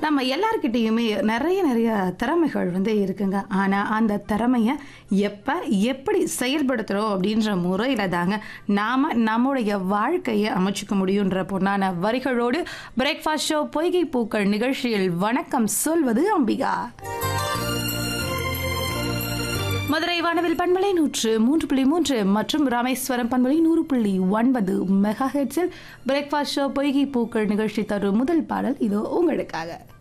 நம்ம எல்லார்கிட்டயுமே நிறைய திறமைகள் இருக்குங்க. ஆனா அந்த திறமைய எப்ப எப்படி செயல்படுத்துறோம் அப்படின்ற முறையில தாங்க நாம நம்முடைய வாழ்க்கையை அமைச்சுக்க முடியுன்ற பொன்னான வரிகளோடு பிரேக்ஃபாஸ்ட் ஷோ பொய்கை பூக்கள் நிகழ்ச்சியில் வணக்கம் சொல்வது அம்பிகா. மதுரை வானவில் பண்பலை 103.3 மற்றும் ராமேஸ்வரம் பண்பலை 100.9 மெகா ஹெர்ட்ஸில் பிரேக்ஃபாஸ்ட் ஷோ பொய்கை பூக்கள் நிகழ்ச்சி தரும் முதல் பாடல் இதோ உங்களுக்காக.